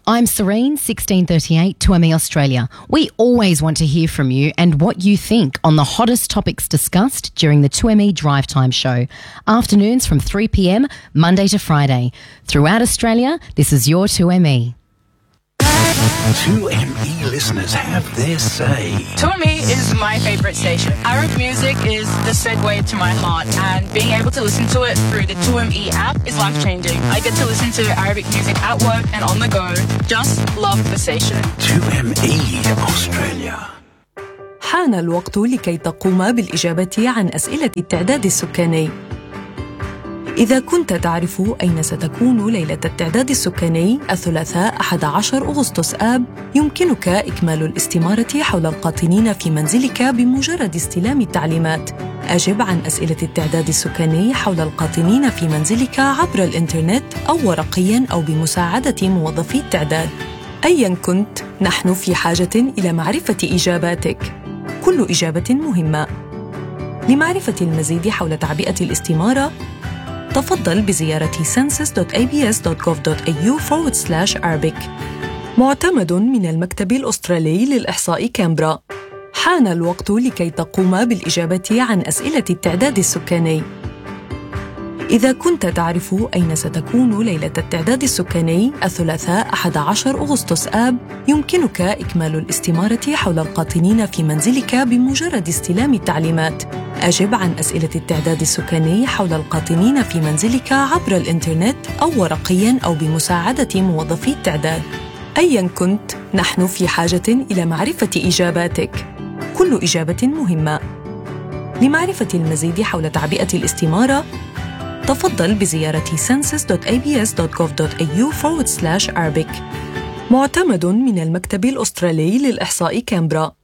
I'm Serene, 1638 2ME Australia. We always want to hear from you and what you think on the hottest topics discussed during the 2ME Drive Time show. Afternoons from 3 p.m, Monday to Friday. Throughout Australia, this is your 2ME. 2ME listeners have their say. 2ME is my favourite station. Arab music is the segue to my heart, and being able to listen to it through the 2ME app is life-changing. I get to listen to Arabic music at work and on the go. Just love the station. 2ME Australia. حان الوقت لكي تقوم بالإجابة عن أسئلة التعداد السكاني. إذا كنت تعرف أين ستكون ليلة التعداد السكاني الثلاثاء 11 أغسطس آب، يمكنك إكمال الاستمارة حول القاطنين في منزلك بمجرد استلام التعليمات. أجب عن أسئلة التعداد السكاني حول القاطنين في منزلك عبر الإنترنت أو ورقياً أو بمساعدة موظفي التعداد. أياً كنت، نحن في حاجة إلى معرفة إجاباتك. كل إجابة مهمة. لمعرفة المزيد حول تعبئة الاستمارة، تفضل بزيارة census.abs.gov.au/Arabic. معتمد من المكتب الأسترالي للإحصاء كامبرا. حان الوقت لكي تقوم بالإجابة عن أسئلة التعداد السكاني. إذا كنت تعرف أين ستكون ليلة التعداد السكاني الثلاثاء 11 أغسطس آب، يمكنك إكمال الاستمارة حول القاطنين في منزلك بمجرد استلام التعليمات. أجب عن أسئلة التعداد السكاني حول القاطنين في منزلك عبر الإنترنت أو ورقياً أو بمساعدة موظفي التعداد. أياً كنت، نحن في حاجة إلى معرفة إجاباتك. كل إجابة مهمة. لمعرفة المزيد حول تعبئة الاستمارة، تفضل بزيارة census.abs.gov.au/Arabic. معتمد من المكتب الأسترالي للإحصاء كامبرا.